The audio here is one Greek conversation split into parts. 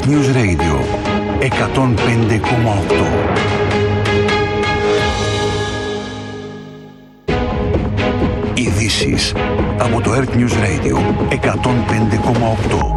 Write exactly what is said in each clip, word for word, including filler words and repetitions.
Earth News Radio εκατόν πέντε κόμμα οκτώ. Ειδήσεις από το Earth News Radio εκατόν πέντε κόμμα οκτώ.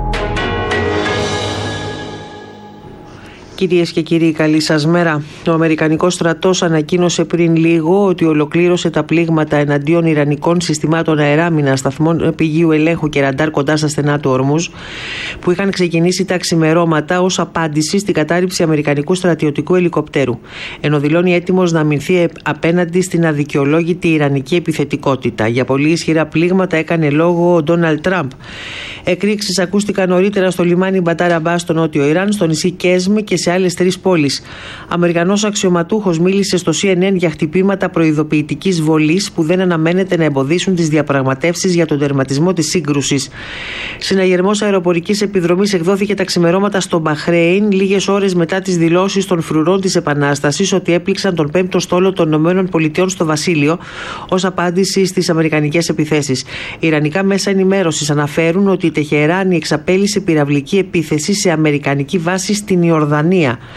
Κυρίες και κύριοι, καλή σας μέρα. Ο Αμερικανικός στρατός ανακοίνωσε πριν λίγο ότι ολοκλήρωσε τα πλήγματα εναντίον ιρανικών συστημάτων αεράμινας, σταθμών πηγείου ελέγχου και ραντάρ κοντά στα στενά του Ορμούζ, που είχαν ξεκινήσει τα ξημερώματα ως απάντηση στην κατάρριψη αμερικανικού στρατιωτικού ελικοπτέρου, ενώ δηλώνει έτοιμος να αμυνθεί απέναντι στην αδικαιολόγητη ιρανική επιθετικότητα. Για πολύ ισχυρά πλήγματα έκανε λόγο ο Ντόναλντ Τραμπ. Εκρήξεις ακούστηκαν νωρίτερα στο λιμάνι Μπατάραμπά στο νότιο Ιράν, στο νησί Κέσμ και σε άλλες τρεις πόλεις. Αμερικανός αξιωματούχος μίλησε στο σι εν εν για χτυπήματα προειδοποιητικής βολής που δεν αναμένεται να εμποδίσουν τις διαπραγματεύσεις για τον τερματισμό της σύγκρουσης. Συναγερμός αεροπορικής επιδρομής εκδόθηκε τα ξημερώματα στο Μπαχρέιν, λίγες ώρες μετά τις δηλώσεις των φρουρών της Επανάστασης ότι έπληξαν τον πέμπτο στόλο των ΗΠΑ στο Βασίλειο ως απάντηση στις αμερικανικές επιθέσεις. Ιρανικά μέσα ενημέρωσης αναφέρουν ότι η Τεχεράνη εξαπέλυσε πυραυλική επίθεση σε αμερικανική βάση στην Ιορδανία.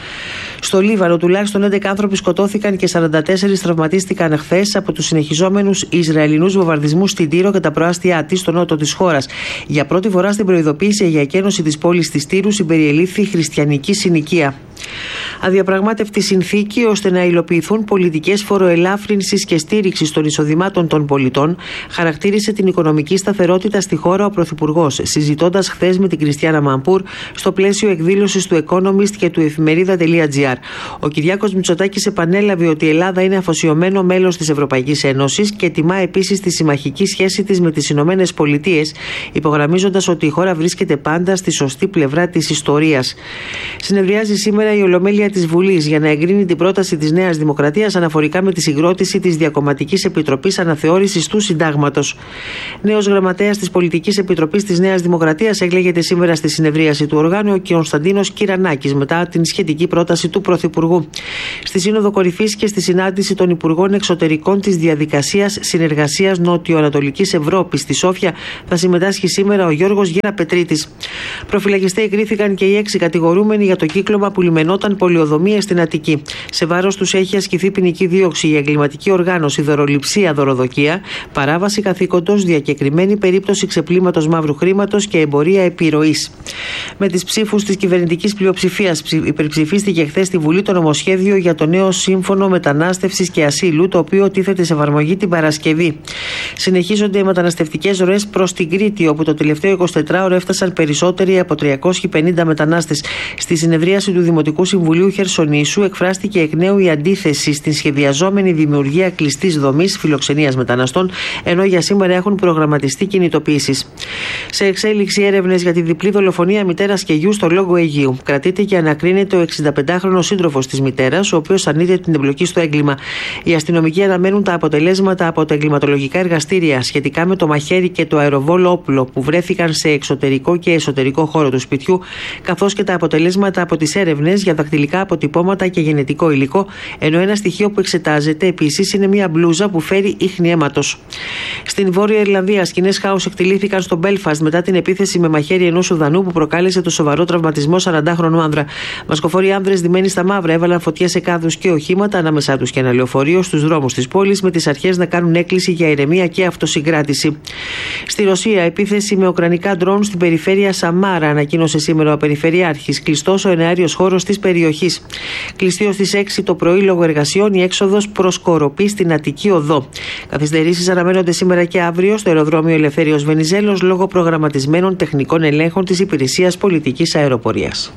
Στο Λίβανο τουλάχιστον έντεκα άνθρωποι σκοτώθηκαν και σαράντα τέσσερις τραυματίστηκαν χθες από τους συνεχιζόμενους Ισραηλινούς βομβαρδισμούς στην Τύρο και τα προάστια της στο νότο της χώρας. Για πρώτη φορά στην προειδοποίηση για εκένωση της πόλης της Τύρου συμπεριελήφθη χριστιανική συνοικία. Αδιαπραγμάτευτη συνθήκη ώστε να υλοποιηθούν πολιτικές φοροελάφρυνσης και στήριξης των εισοδημάτων των πολιτών χαρακτήρισε την οικονομική σταθερότητα στη χώρα ο Πρωθυπουργός, συζητώντας χθες με την Κριστιάνα Μαμπούρ στο πλαίσιο εκδήλωσης του Economist και του εφημερίδα.gr. Ο Κυριάκος Μητσοτάκης επανέλαβε ότι η Ελλάδα είναι αφοσιωμένο μέλος της Ευρωπαϊκής Ένωσης και τιμά επίσης τη συμμαχική σχέση της με τις Ηνωμένες Πολιτείες, υπογραμμίζοντας ότι η χώρα βρίσκεται πάντα στη σωστή πλευρά της ιστορίας. Συνεδριάζει σήμερα η Ολομέλεια της Βουλής για να εγκρίνει την πρόταση της Νέας Δημοκρατίας αναφορικά με τη συγκρότηση της Διακομματικής Επιτροπής Αναθεώρησης του Συντάγματος. Νέος γραμματέας της Πολιτικής Επιτροπής της Νέας Δημοκρατίας εκλέγεται σήμερα στη συνεδρίαση του οργάνου ο Κωνσταντίνος Κυρανάκης μετά την σχετική πρόταση του Πρωθυπουργού. Στη Σύνοδο Κορυφής και στη συνάντηση των Υπουργών Εξωτερικών της Διαδικασίας Συνεργασίας Νότιο-Ανατολικής Ευρώπης στη Σόφια θα συμμετάσχει σήμερα ο Γιώργος Γεραπετρίτης. Προφυλακιστέ κρίθηκαν και οι έξι κατηγορούμενοι για το κύκλωμα που λιμενόταν πολιοδομίες στην Αττική. Σε βάρος τους έχει ασκηθεί ποινική δίωξη για εγκληματική οργάνωση, δωροληψία, δωροδοκία, παράβαση καθήκοντος, διακεκριμένη περίπτωση ξεπλήματος μαύρου χρήματος και εμπορία επιρροής. Με τις ψήφους της κυβερνητικής πλειοψηφίας υπερψηφίστηκε χθες στη Βουλή το νομοσχέδιο για το νέο Σύμφωνο Μετανάστευσης και Ασύλου, το οποίο τίθεται σε εφαρμογή την Παρασκευή. Συνεχίζονται οι μεταναστευτικές ροές προς την Κρήτη, όπου το τελευταίο εικοσιτετράωρο έφτασαν περισσότεροι από τριακόσιοι πενήντα μετανάστες. Στη συνεδρίαση του Δημοτικού Συμβουλίου Χερσονήσου εκφράστηκε εκ νέου η αντίθεση στην σχεδιαζόμενη δημιουργία κλειστής δομής φιλοξενίας μεταναστών, ενώ για σήμερα έχουν προγραμματιστεί κινητοποιήσεις. Σε εξέλιξη έρευνες για τη διπλή δολοφονία μητέρας και γιου στο Λόγο Αιγείου. Κρατείται και ανακρίνεται ο εξηνταπεντάχρονος σύντροφος της μητέρας, ο οποίος αρνείται την εμπλοκή στο έγκλημα. Οι αστυνομικοί αναμένουν τα αποτελέσματα από τα εγκληματολογικά εργαστήρια σχετικά με το μαχαίρι και το αεροβόλο όπλο που βρέθηκαν σε εξωτερικό και εσωτερικό χώρο του σπιτιού, καθώς και τα αποτελέσματα από τις έρευνες για δακτυλικά αποτυπώματα και γενετικό υλικό, ενώ ένα στοιχείο που εξετάζεται επίσης είναι μια μπλούζα που φέρει ίχνη αίματος. Στην Βόρεια Ιρλανδία, σκηνές χάους εκτελήθηκαν στο Μπέλφαστ μετά την επίθεση με μαχαίρι ενός Ουδανού που προκάλεσε το σοβαρό τραυματισμό σαραντάχρονου άνδρα. Μασκοφόροι άνδρες ντυμένοι στα μαύρα έβαλαν φωτιά σε κάδους και οχήματα, ανάμεσά τους και ένα λεωφορείο στους δρόμους της πόλης, με τις αρχές να κάνουν έκκληση για ηρεμία και αυτοσυγκράτηση. Στη Ρωσία, επίθεση με ουκρανικά ντρόουν στην περιφέρεια Σαμάρα, ανακοίνωσε σήμερα ο Περιφερειάρχης. Κλειστός ο εναέριος χώρος της περιοχής. Κλειστή ως τις έξι το πρωί λόγω εργασιών η έξοδος προς Κοροπή στην Αττική Οδό. Καθυστερήσεις αναμένονται σήμερα και αύριο στο αεροδρόμιο Ελευθέριος Βενιζέλος λόγω προγραμματισμένων τεχνικών ελέγχων της Υπηρεσίας Πολιτικής Αεροπορίας.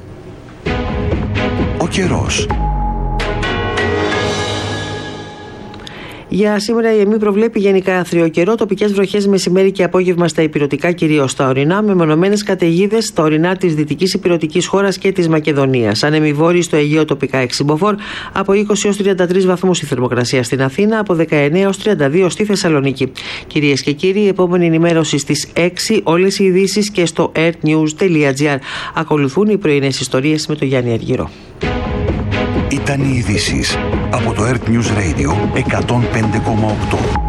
Ο καιρός. Για σήμερα η ΕΜΗ προβλέπει γενικά άθριο καιρό, τοπικές βροχές μεσημέρι και απόγευμα στα ηπειρωτικά, κυρίως στα ορεινά, με μονομένες καταιγίδες στα ορεινά της δυτικής ηπειρωτικής χώρας και της Μακεδονίας. Άνεμοι βόρειοι στο Αιγαίο τοπικά έξι μποφόρ, από είκοσι έως τριάντα τρεις βαθμούς η θερμοκρασία στην Αθήνα, από δεκαεννέα έως τριάντα δύο στη Θεσσαλονίκη. Κυρίες και κύριοι, η επόμενη ενημέρωση στις έξι, όλες οι ειδήσεις και στο earthnews.gr. Ακολουθούν οι πρωινές ιστορίες με τον Γιάννη Αργυρό. Ήταν οι ειδήσεις από το Earth News Radio εκατόν πέντε κόμμα οκτώ.